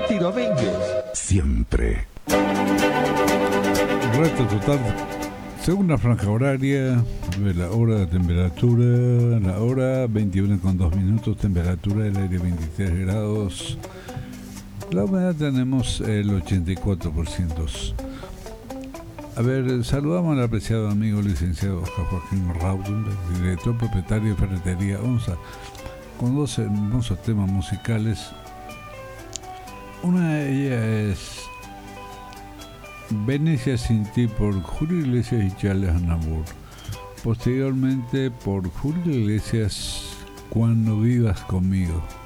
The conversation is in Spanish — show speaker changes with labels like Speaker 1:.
Speaker 1: Domínguez.
Speaker 2: Siempre.
Speaker 3: Rato total. Segunda franja horaria, la hora, temperatura, la hora 21:02, temperatura del aire 23 grados. La humedad tenemos el 84%. A ver, saludamos al apreciado amigo licenciado Oscar Joaquín Rauden, director propietario de Ferretería Onza, con dos hermosos temas musicales. Una de ellas es Venecia sin ti por Julio Iglesias y Charles Aznavour. Posteriormente por Julio Iglesias, Cuando vivas conmigo.